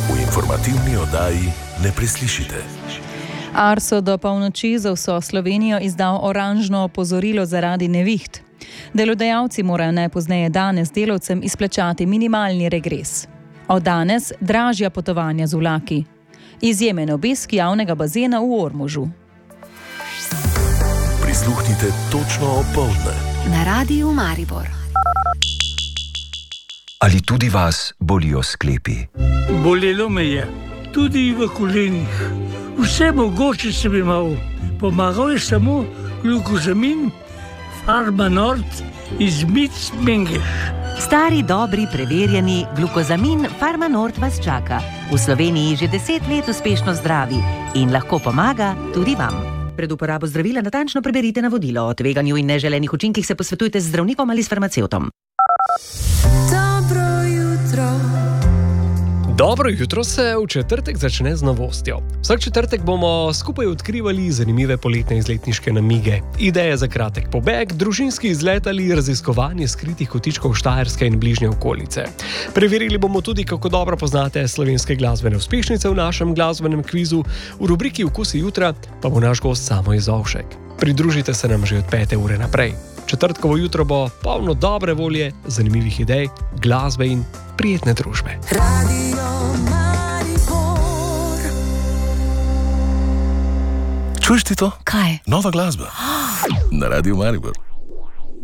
V informativni oddaji ne preslišite. Arso do polnoči za vso Slovenijo izdal oranžno opozorilo zaradi neviht. Delodajalci morajo najpozneje danes delavcem izplačati minimalni regres. Od danes dražja potovanja z vlaki. Izjemen obisk javnega bazena v Ormožu. Prisluhnite točno opoldne. Na Radiu Maribor. Ali tudi vas bolijo sklepi? Bolelo me je, tudi v kolenih. Vse mogoče sem imel. Pomagal je samo glukozamin, Farmanort iz Mengeš. Stari, dobri, preverjeni glukozamin Farmanort vas čaka. V Sloveniji že 10 let uspešno zdravi in lahko pomaga tudi vam. Pred uporabo zdravila natančno preberite navodilo. O tveganju in neželenih učinkih se posvetujte z zdravnikom ali s farmacevtom. Dobro jutro se v četrtek začne z novostjo. Vsak četrtek bomo skupaj odkrivali zanimive poletne izletniške namige, ideje za kratek pobeg, družinski izlet ali raziskovanje skritih kotičkov Štajerske in bližnje okolice. Preverili bomo tudi, kako dobro poznate slovenske glasbene uspešnice v našem glasbenem kvizu. V rubriki Vkusi jutra pa bo naš gost Samo Izovšek. Pridružite se nam že od 5. ure naprej. Četrtkovo jutro bo polno dobre volje, zanimivih idej, glasbe in prijetne družbe. Radio Maribor. Čuješ ti to? Kaj? Nova glasba. Na Radiu Maribor.